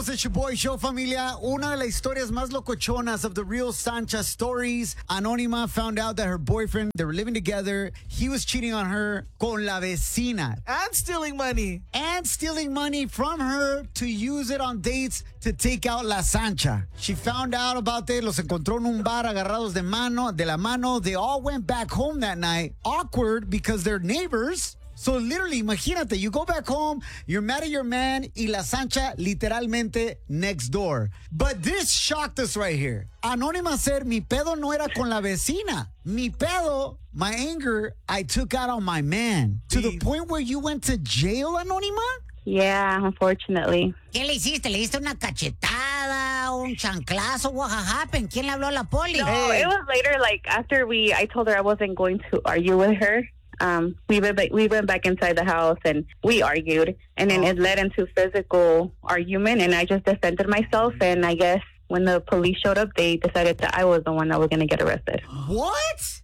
Regresamos, it's your boy show, familia. Una de las historias más locochonas of the real Sancha stories. Anónima found out that her boyfriend, they were living together. He was cheating on her con la vecina. And stealing money. And stealing money from her to use it on dates to take out la Sancha. She found out about it. Los encontró en un bar agarrados de la mano. They all went back home that night. Awkward because they're neighbors. So literally, imagínate, you go back home, you're mad at your man, y la Sancha literalmente next door. But this shocked us right here. Anónima said, mi pedo no era con la vecina. Mi pedo, my anger, I took out on my man. To the point where you went to jail, Anónima? Yeah, unfortunately. ¿Qué le hiciste? ¿Le diste una cachetada, un chanclazo? What happened? ¿Quién le habló a la poli? No, it was later, like, after I told her I wasn't going to argue with her. We went back inside the house and we argued, and then it led into physical argument, and I just defended myself, and I guess when the police showed up, they decided that I was the one that was going to get arrested. What?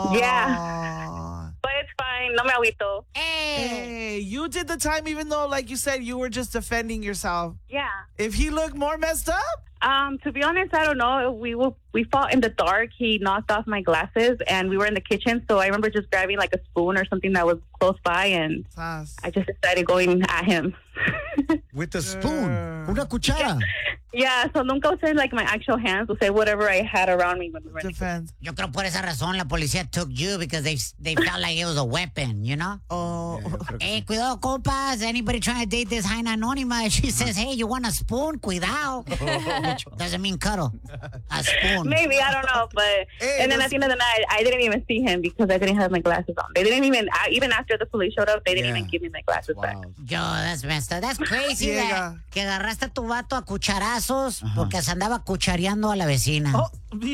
Yeah. But it's fine. No me agüito. Hey, you did the time even though, like you said, you were just defending yourself. Yeah. If he looked more messed up? To be honest, I don't know. We fought in the dark. He knocked off my glasses, and we were in the kitchen. So I remember just grabbing like a spoon or something that was close by, and I just decided going at him. With a spoon? Una cuchara? Yeah, so nunca usé like my actual hands. Usé whatever I had around me when we were in the Defense. Yo creo por esa razón la policía took you because they felt like it was a weapon, you know? Oh. Hey, cuidado, compas. Anybody trying to date this Jaina Anónima? She says, hey, you want a spoon? Cuidado. Doesn't mean cuddle. A spoon. Maybe, I don't know. But and then at the end of the night, I didn't even see him because I didn't have my glasses on. They didn't even after the police showed up, they didn't even give me my glasses back. Yo, that's messed up. That's crazy que agarraste a tu vato a cucharazos porque se andaba cuchareando a la vecina. Oh,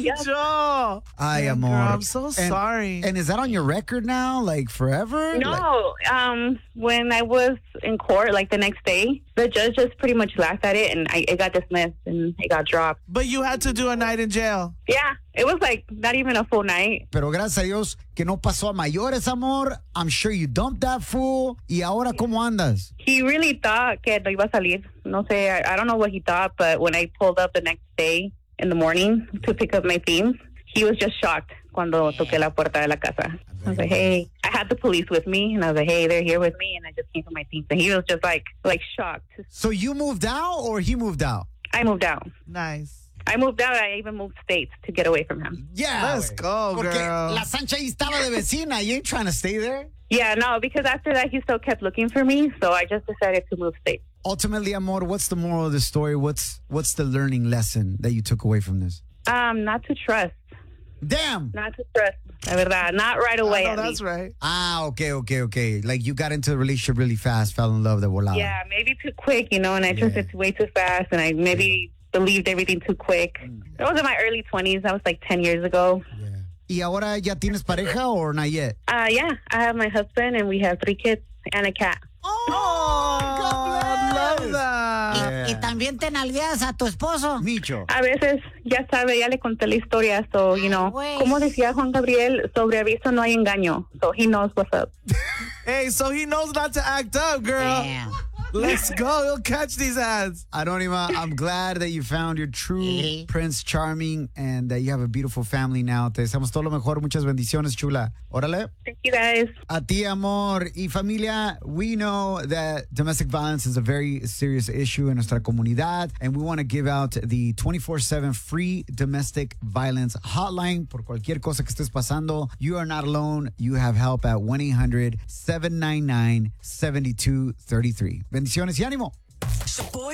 Bicho. Ay, amor. Girl, I'm so sorry. And is that on your record now, like forever? No, when I was in court, like the next day, the judge just pretty much laughed at it, and it got dismissed and it got dropped. But you had to do a night in jail. Yeah, it was like not even a full night. Pero gracias a Dios que no pasó a mayores, amor. I'm sure you dumped that fool. ¿Y ahora cómo andas? He really thought que no iba a salir. No sé, I don't know what he thought, but when I pulled up the next day in the morning to pick up my things, he was just shocked cuando toqué la puerta de la casa. I was like, hey, I had the police with me, and I was like, hey, they're here with me, and I just came for my things. And he was just like shocked. So you moved out or he moved out? I moved out. Nice. I moved out. I even moved states to get away from him. Yeah. Let's go, Porque girl. la Sancha ahí estaba de vecina. You ain't trying to stay there? Yeah, no, because after that, he still kept looking for me, so I just decided to move states. Ultimately, amor, what's the moral of the story? What's the learning lesson that you took away from this? Not to trust. Damn. Not to trust. La verdad, not right away. Oh, that's right. Okay. Like you got into the relationship really fast, fell in love de volada. Yeah, maybe too quick, and I trusted way too fast, and I maybe believed everything too quick. It was in my early 20s. That was like 10 years ago. Yeah. ¿Y ahora ya tienes pareja or not yet? Yeah, I have my husband, and we have 3 kids and a cat. Oh, I love that. Y también te nalgueas a tu esposo. Micho. A veces, ya sabe, ya le conté la historia, so, como decía Juan Gabriel, sobre aviso no hay engaño, so he knows what's up. Hey, so he knows not to act up, girl. Damn. Let's go. He'll catch these ads. Anónima, I'm glad that you found your true Prince Charming and that you have a beautiful family now. Te deseamos todo lo mejor. Muchas bendiciones, chula. Órale. Thank you, guys. A ti, amor. Y familia, we know that domestic violence is a very serious issue in nuestra comunidad, and we want to give out the 24/7 free domestic violence hotline por cualquier cosa que estés pasando. You are not alone. You have help at 1-800-799-7233. Bendiciones y ánimo.